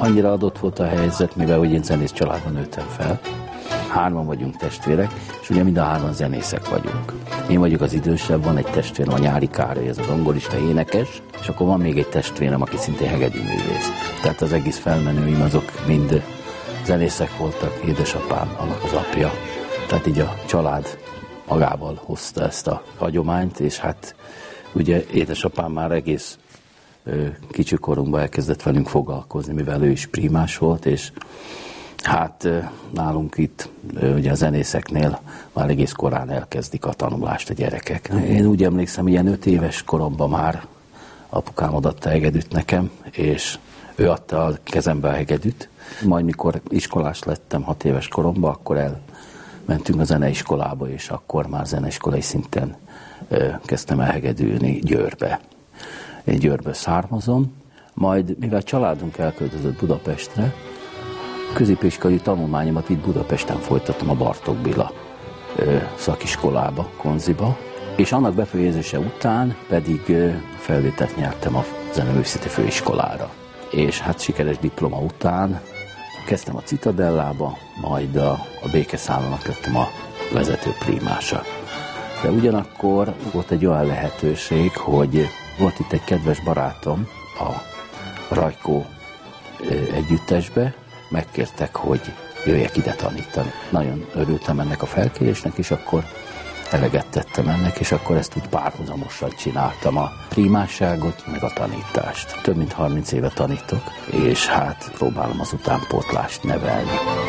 Annyira adott volt a helyzet, mivel hogy én zenész családban nőttem fel. 3 vagyunk testvérek, és ugye mind a 3 zenészek vagyunk. Én vagyok az idősebb, van egy testvérem, a Nyári Károly, ez a zongorista énekes, és akkor van még egy testvérem, aki szintén hegedűművész. Tehát az egész felmenőim azok mind zenészek voltak, édesapám, annak az apja. Tehát így a család magával hozta ezt a hagyományt, és hát ugye édesapám már egész kicsi korunkban elkezdett velünk foglalkozni, mivel ő is primás volt, és hát nálunk itt ugye a zenészeknél már egész korán elkezdik a tanulást a gyerekek. Én úgy emlékszem, ilyen 5 éves koromban már apukám adatta hegedűt nekem, és ő adta a kezembe a hegedűt. Majd mikor iskolás lettem 6 éves koromban, akkor elmentünk a zeneiskolába, és akkor már zeneiskolai szinten kezdtem el hegedülni Győrbe. Én Győrből származom, majd mivel családunk elköltözött Budapestre, középiskolai tanulmányomat itt Budapesten folytattam a Bartók Béla szakiskolába, Konziba, és annak befejezése után pedig felvételt nyertem a Zeneművészeti Főiskolára. És hát sikeres diploma után kezdtem a Citadellába, majd a Békeszállónak lettem a vezető primása. De ugyanakkor volt egy olyan lehetőség, hogy volt itt egy kedves barátom a Rajkó együttesbe, megkértek, hogy jöjjek ide tanítani. Nagyon örültem ennek a felkérésnek, és akkor eleget tettem ennek, és akkor ezt úgy párhuzamosan csináltam, a primásságot, meg a tanítást. Több mint 30 éve tanítok, és hát próbálom az utánpótlást nevelni.